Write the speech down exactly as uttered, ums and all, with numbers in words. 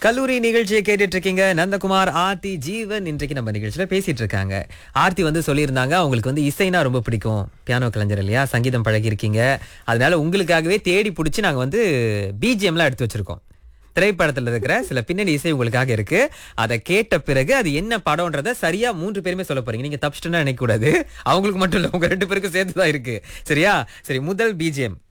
கல்லூரி நிகழ்ச்சியை கேட்டுட்டு இருக்கீங்க. நந்தகுமார், ஆர்த்தி, ஜீவன் இன்றைக்கு நம்ம நிகழ்ச்சியில பேசிட்டு இருக்காங்க. ஆர்த்தி வந்து சொல்லியிருந்தாங்க அவங்களுக்கு வந்து இசைனா ரொம்ப பிடிக்கும். பியானோ கலைஞர் இல்லையா, சங்கீதம் பழகி இருக்கீங்க. அதனால உங்களுக்காகவே தேடி பிடிச்சி நாங்க வந்து பிஜிஎம்லாம் எடுத்து வச்சிருக்கோம். திரைப்படத்துல இருக்கிற சில பின்னணி இசை உங்களுக்காக இருக்கு. அதை கேட்ட பிறகு அது என்ன படம்ன்றத சரியா மூன்று பேருமே சொல்ல போறீங்க. நீங்க தப்பிச்சிட்டுன்னா நினைக்க கூடாது. அவங்களுக்கு மட்டும் இல்ல, உங்க ரெண்டு பேருக்கும் சேர்த்துதான் இருக்கு. சரியா? சரி, முதல் பிஜிஎம்